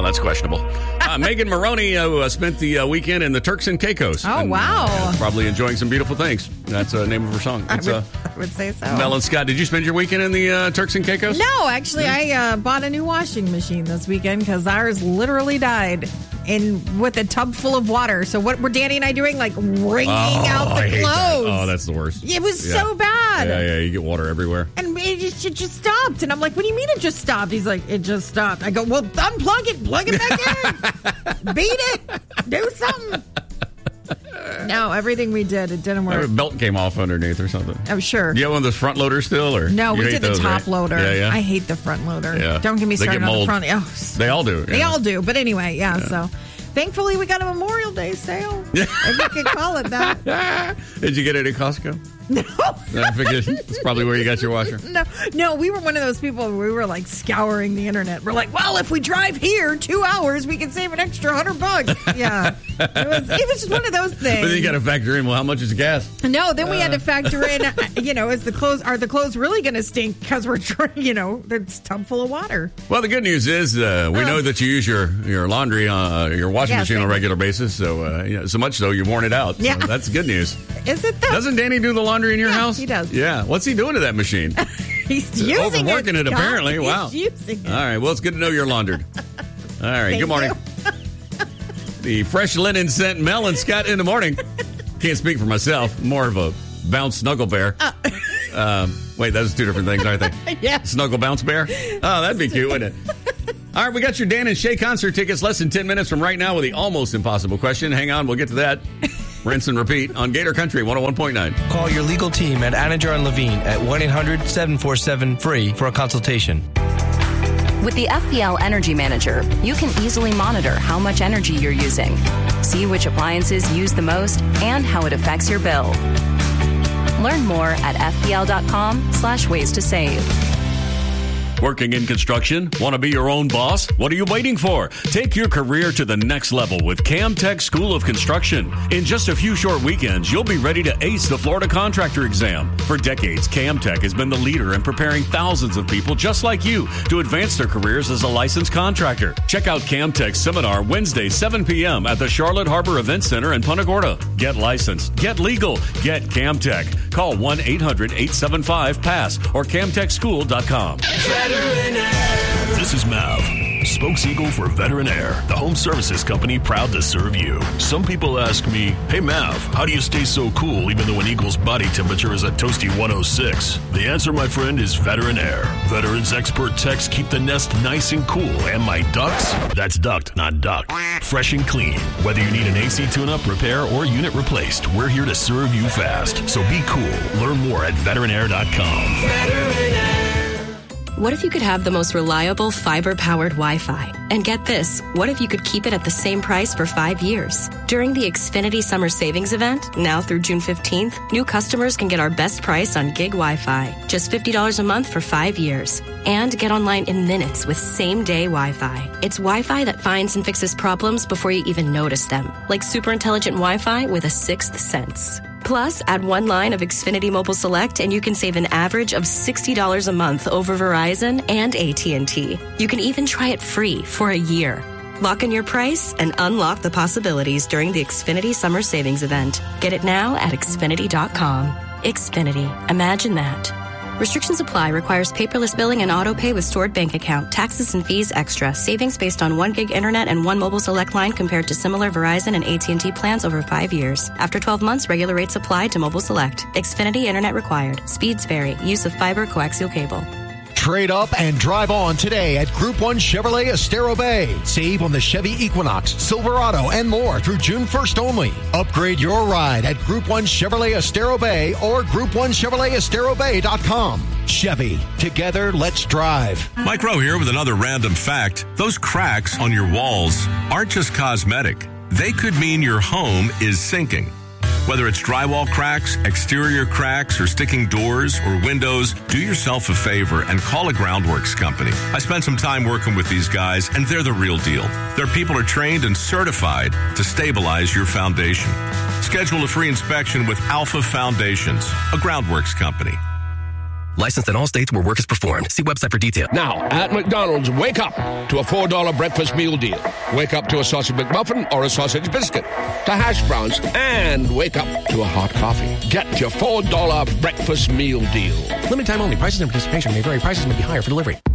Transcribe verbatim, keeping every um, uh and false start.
that's questionable. Uh, Megan Maroney uh, spent the uh, weekend in the Turks and Caicos. Oh, and, wow. Uh, probably enjoying some beautiful things. That's the uh, name of her song. It's, I, would, uh, I would say so. Mel and Scott, did you spend your weekend in the uh, Turks and Caicos? No, actually, I uh, bought a new washing machine this weekend because ours literally died in with a tub full of water. So what were Danny and I doing? Like wringing oh, out the I hate clothes. That. Oh, that's the worst. It was yeah. so bad. Yeah, yeah, you get water everywhere. And it just, it just stopped. And I'm like, what do you mean it just stopped? He's like, it just stopped. I go, well, unplug it, plug it back in. Beat it. Do something. No, everything we did, it didn't work. A belt came off underneath or something. Oh, sure. You have one of those front loaders still? Or no, we did the those, top right? loader. Yeah, yeah. I hate the front loader. Yeah. Don't get me They started get on the mold. front. Oh, they all do. They yeah. all do. But anyway, yeah, yeah. so... Thankfully, we got a Memorial Day sale. If you could call it that. Did you get it at Costco? No. I figured that's probably where you got your washer. No, no, we were one of those people where we were like scouring the internet. We're like, well, if we drive here two hours, we can save an extra hundred bucks. Yeah, it was it was just one of those things. But then you got to factor in, well, how much is the gas? No, then we uh. had to factor in, you know, is the clothes are the clothes really going to stink because we're, you know, it's tub full of water. Well, the good news is uh, we uh. know that you use your your laundry, uh, your washing yeah, machine on a regular basis. So uh, you know, so much so you've worn it out. So yeah, that's good news. Is it though? Doesn't Danny do the laundry in your yeah, house? He does. Yeah. What's he doing to that machine? He's using overworking it, it, apparently. He's Wow. using it. All right. Well, it's good to know you're laundered. All right. Thank good morning. You. The fresh linen scent Mel and Scott in the morning. Can't speak for myself. More of a bounce snuggle bear. Uh. Um, wait, those are two different things, aren't they? Yeah. Snuggle bounce bear. Oh, that'd be cute, wouldn't it? All right, we got your Dan and Shay concert tickets less than ten minutes from right now with the almost impossible question. Hang on, we'll get to that. Rinse and repeat on Gator Country one oh one point nine. Call your legal team at Anajar and Levine at one eight hundred seven four seven free for a consultation. With the F P L Energy Manager, you can easily monitor how much energy you're using, see which appliances use the most, and how it affects your bill. Learn more at fpl.com slash ways to save. Working in construction? Want to be your own boss? What are you waiting for? Take your career to the next level with CamTech School of Construction. In just a few short weekends, you'll be ready to ace the Florida contractor exam. For decades, CamTech has been the leader in preparing thousands of people just like you to advance their careers as a licensed contractor. Check out CamTech's seminar Wednesday, seven p.m. at the Charlotte Harbor Event Center in Punta Gorda. Get licensed, get legal, get CamTech. Call one eight hundred eight seven five pass or camtech school dot com. This is Mav, spokes-eagle for Veteran Air, the home services company proud to serve you. Some people ask me, hey Mav, how do you stay so cool even though an eagle's body temperature is a toasty one oh six? The answer, my friend, is Veteran Air. Veterans expert techs keep the nest nice and cool, and my ducks, that's ducked, not duck, fresh and clean. Whether you need an A C tune-up, repair, or unit replaced, we're here to serve you fast. So be cool. Learn more at veteran air dot com. Veteran Air. What if you could have the most reliable fiber-powered Wi-Fi? And get this, what if you could keep it at the same price for five years? During the Xfinity Summer Savings Event, now through June fifteenth, new customers can get our best price on gig Wi-Fi, just fifty dollars a month for five years. And get online in minutes with same-day Wi-Fi. It's Wi-Fi that finds and fixes problems before you even notice them, like super intelligent Wi-Fi with a sixth sense. Plus, add one line of Xfinity Mobile Select and you can save an average of sixty dollars a month over Verizon and A T and T. You can even try it free for a year. Lock in your price and unlock the possibilities during the Xfinity Summer Savings Event. Get it now at xfinity dot com. Xfinity. Imagine that. Restrictions apply. Requires paperless billing and auto pay with stored bank account. Taxes and fees extra. Savings based on one gig internet and one mobile select line compared to similar Verizon and A T and T plans over five years. After twelve months, regular rates apply to mobile select. Xfinity internet required. Speeds vary. Use of fiber coaxial cable. Trade up and drive on today at Group one Chevrolet Estero Bay. Save on the Chevy Equinox, Silverado, and more through June first only. Upgrade your ride at Group one Chevrolet Estero Bay or group one chevrolet estero bay dot com. Chevy. Together, let's drive. Mike Rowe here with another random fact. Those cracks on your walls aren't just cosmetic. They could mean your home is sinking. Whether it's drywall cracks, exterior cracks, or sticking doors or windows, do yourself a favor and call a Groundworks company. I spent some time working with these guys, and they're the real deal. Their people are trained and certified to stabilize your foundation. Schedule a free inspection with Alpha Foundations, a Groundworks company. Licensed in all states where work is performed. See website for details. Now, at McDonald's, wake up to a four dollar breakfast meal deal. Wake up to a sausage McMuffin or a sausage biscuit. To hash browns and wake up to a hot coffee. Get your four dollar breakfast meal deal. Limited time only. Prices and participation may vary. Prices may be higher for delivery.